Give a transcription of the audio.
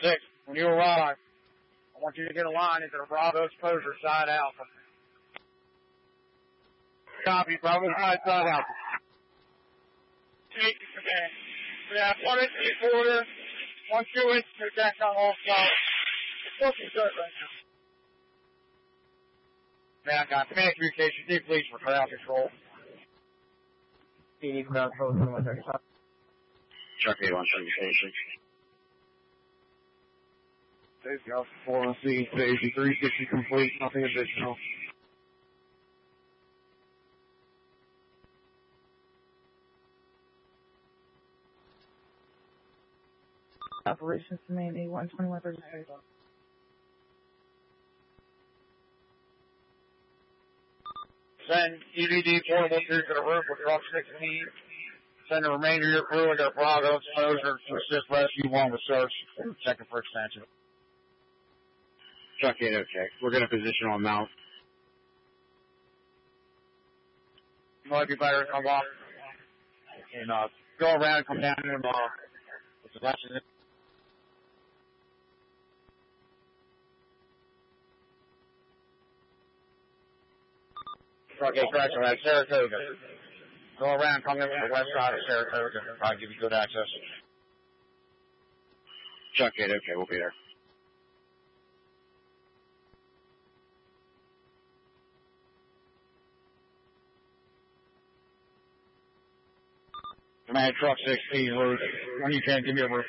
6, when you arrive, I want you to get a line into the Bravo exposure side Alpha. Copy, Bravo side Alpha. Take command. We have 1 inch quarter, 1 2 inch attack on all sides. What's the start right now? Man, got command communication, deep leads for ground control. PD ground control, 2135. Chuck 8 on communication. Safety Alpha 4 on scene, safety 360 complete, nothing additional. Operations Domain A1, 2135. Send EVD portable 2 to the roof with truck 16. Send the remainder of your crew into Bravo exposure to assist rescue along with search. Checking for extension. Chuck 8, okay. We're going to position on mount. Might be better to come off and go around and come down and with the latches. Truck 8 correction, at Saratoga. Go around, come in from the west side of Saratoga. I'll give you good access. Chuck 8, okay, we'll be there. Command truck 16, when you can, give me a